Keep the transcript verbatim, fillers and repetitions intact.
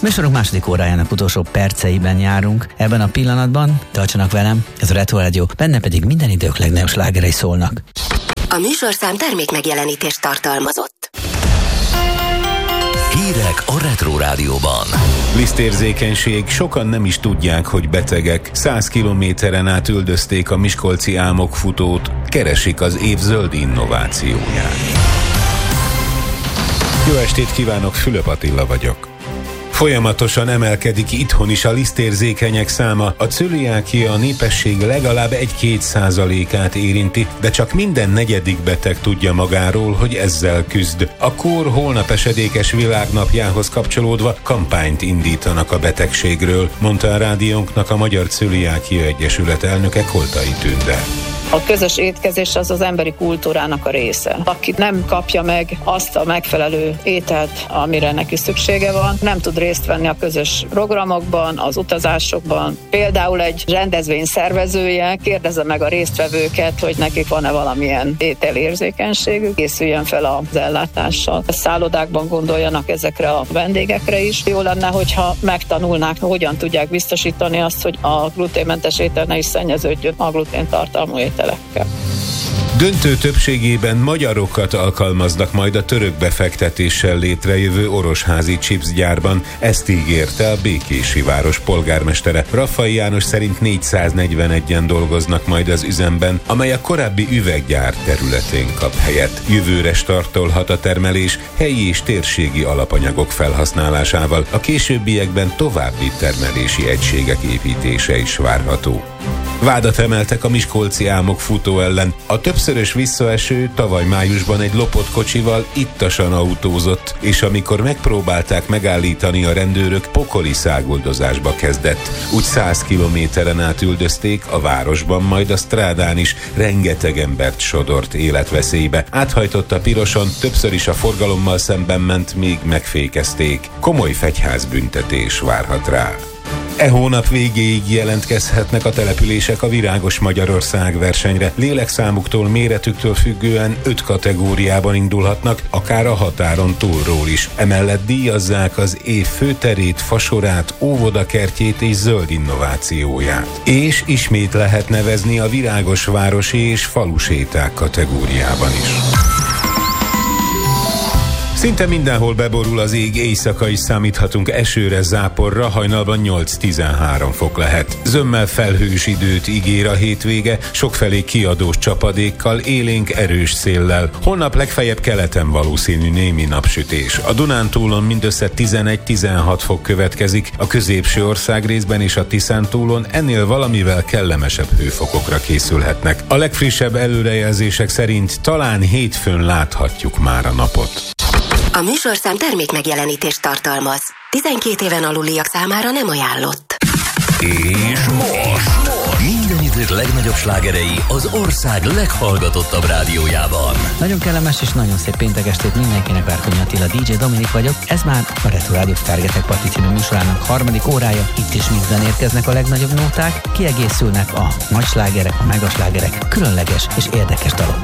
Műsorunk második órájának utolsó perceiben járunk. Ebben a pillanatban tartsanak velem, ez a Retro Rádió, benne pedig minden idők legnagyobb slágerei szólnak. A műsorszám termék megjelenítést tartalmazott. Hírek a Retro Rádióban. Lisztérzékenység, sokan nem is tudják, hogy betegek. Száz kilométeren át üldözték a miskolci álmokfutót, keresik az év zöld innovációját. Jó estét kívánok, Fülöp Attila vagyok. Folyamatosan emelkedik itthon is a lisztérzékenyek száma. A cöliákia a népesség legalább egy-két százalékát érinti, de csak minden negyedik beteg tudja magáról, hogy ezzel küzd. A kór holnap esedékes világnapjához kapcsolódva kampányt indítanak a betegségről, mondta a rádiónknak a Magyar Cöliákia Egyesület elnöke, Koltai Tünde. A közös étkezés az az emberi kultúrának a része. Aki nem kapja meg azt a megfelelő ételt, amire neki szüksége van, nem tud részt venni a közös programokban, az utazásokban. Például egy rendezvény szervezője kérdezze meg a résztvevőket, hogy nekik van-e valamilyen ételérzékenységük, készüljön fel az ellátással. A szállodákban gondoljanak ezekre a vendégekre is. Jó lenne, hogyha megtanulnák, hogyan tudják biztosítani azt, hogy a gluténmentes étel ne is szennyeződjön a gluténtartalmú étel. Döntő többségében magyarokat alkalmaznak majd a török befektetéssel létrejövő orosházi chipsgyárban. Ezt ígérte a békési város polgármestere. Raffai János szerint négyszáznegyvenegyen dolgoznak majd az üzemben, amely a korábbi üveggyár területén kap helyet. Jövőre startolhat a termelés helyi és térségi alapanyagok felhasználásával. A későbbiekben további termelési egységek építése is várható. Vádat emeltek a miskolci álmokfutó ellen. A többszörös visszaeső tavaly májusban egy lopott kocsival ittasan autózott, és amikor megpróbálták megállítani a rendőrök, pokoli száguldozásba kezdett. Úgy száz kilométeren át üldözték, a városban, majd a strádán is rengeteg embert sodort életveszélybe. Áthajtott a piroson, többször is a forgalommal szemben ment, még megfékezték. Komoly fegyházbüntetés várhat rá. E hónap végéig jelentkezhetnek a települések a Virágos Magyarország versenyre. Lélekszámuktól, méretüktől függően öt kategóriában indulhatnak, akár a határon túlról is. Emellett díjazzák az év főterét, fasorát, óvodakertjét és zöld innovációját. És ismét lehet nevezni a virágos városi és faluséták kategóriában is. Szinte mindenhol beborul az ég, éjszaka is számíthatunk esőre, záporra, hajnalban nyolc-tizenhárom fok lehet. Zömmel felhős időt ígér a hétvége, sokfelé kiadós csapadékkal, élénk erős széllel. Holnap legfeljebb keleten valószínű némi napsütés. A Dunántúlon mindössze tizenegy-tizenhat fok következik, a középső országrészben és a Tiszántúlon ennél valamivel kellemesebb hőfokokra készülhetnek. A legfrissebb előrejelzések szerint talán hétfőn láthatjuk már a napot. A műsorszám termék megjelenítést tartalmaz. tizenkét éven aluliak számára nem ajánlott. És most minden idők legnagyobb slágerei az ország leghallgatottabb rádiójában. Nagyon kellemes és nagyon szép péntek estét mindenkinek, Várkonyi Attila, dé dzsé Dominik vagyok. Ez már a Retro Rádió Fergetek Parti című műsorának harmadik órája. Itt is minden érkeznek a legnagyobb nóták, kiegészülnek a nagy slágerek, a megaslágerek, különleges és érdekes dalok.